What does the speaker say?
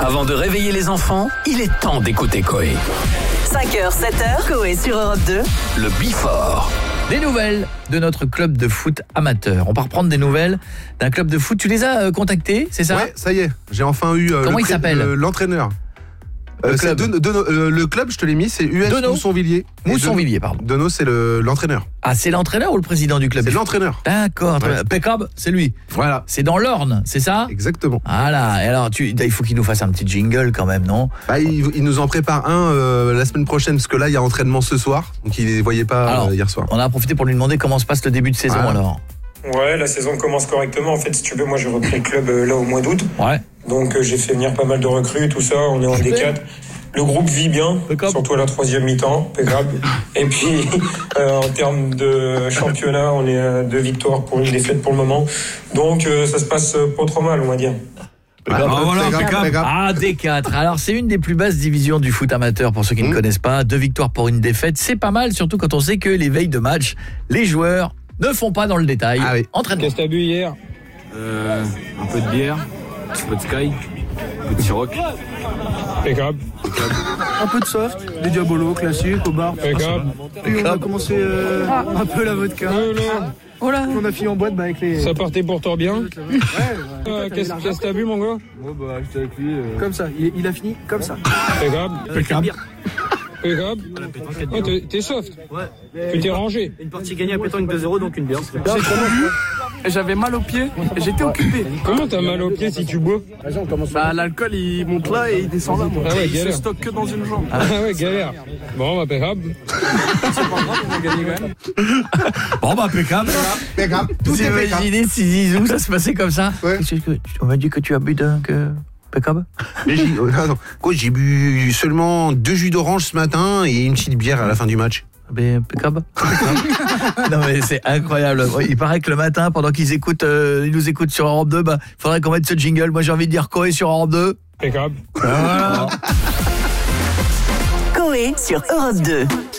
Avant de réveiller les enfants, il est temps d'écouter Coé. 5h, 7h, Coé sur Europe 2. Le Before. Des nouvelles de notre club de foot amateur. On va reprendre des nouvelles d'un club de foot. Tu les as contactés, c'est ça? Ouais, ça y est. J'ai enfin eu Comment il s'appelle l'entraîneur. Le club. Le club, je te l'ai mis, c'est US Dono. Mousson-Villiers. Mousson-Villiers, pardon. Dono, c'est l'entraîneur. Ah, c'est l'entraîneur ou le président du club? C'est l'entraîneur. D'accord. Très bien. Pekab, c'est lui. Voilà. C'est dans l'Orne, c'est ça? Exactement. Voilà. Et alors, il faut qu'il nous fasse un petit jingle quand même, non? Bah, il nous en prépare un la semaine prochaine, parce que là, il y a entraînement ce soir. Donc, il ne les voyait pas Alors, hier soir. On a profité pour lui demander comment se passe le début de saison alors. Ouais, la saison commence correctement. En fait, si tu veux, moi j'ai repris le club là au mois d'août. Ouais. Donc j'ai fait venir pas mal de recrues, tout ça. On est en D4. Le groupe vit bien, surtout à la troisième mi-temps, impeccable. Et puis, en termes de championnat, on est à 2 victoires pour une défaite pour le moment. Donc ça se passe pas trop mal, on va dire. Ah, D4. Alors, c'est une des plus basses divisions du foot amateur, pour ceux qui ne connaissent pas. 2 victoires pour une défaite, c'est pas mal, surtout quand on sait que les veilles de match, les joueurs ne font pas dans le détail. Ah oui. Entraînement. Qu'est-ce que t'as bu hier? Un peu de bière, un peu de Sky, un peu de Ciroc. Impeccable. Un peu de soft, des diabolos classiques au bar. Impeccable. Puis on a commencé un peu la vodka. On a fini en boîte avec les... Ça partait pour toi bien. Ouais. Qu'est-ce que t'as bu, mon gars? Ouais, bah, j'étais avec lui. Comme ça, il a fini comme ça. Impeccable. Impeccable. Impeccable. Oh, t'es soft. Ouais. Tu t'es rangé. Une partie gagnée à pétanque 2-0, donc une bière. J'avais mal aux pieds, j'étais occupé. Comment t'as mal aux pieds si tu bois? Bah l'alcool il monte là et il descend là. Moi. Ah ouais, Il se galère. stocke que dans une jambe. Ah ouais, galère. Bon, impeccable. C'est pas grave, on a gagné quand même. Bon, bah, impeccable. Tout Vous est impeccable. imaginez si Zizou, ça se passait comme ça? Ouais. On m'a dit que tu as bu Pekab? Mais j'ai bu seulement 2 jus d'orange ce matin et une petite bière à la fin du match. Pekab? Non mais c'est incroyable. Il paraît que le matin, pendant qu'ils nous écoutent sur Europe 2, il faudrait qu'on mette ce jingle. Moi j'ai envie de dire Coé sur Europe 2. Impeccable. Voilà. Coé sur Europe 2.